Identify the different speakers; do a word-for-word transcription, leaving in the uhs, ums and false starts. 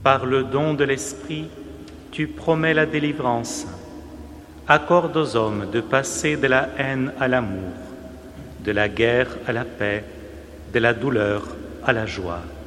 Speaker 1: Par le don de l'Esprit, tu promets la délivrance. Accorde aux hommes de passer de la haine à l'amour, de la guerre à la paix, de la douleur à la joie.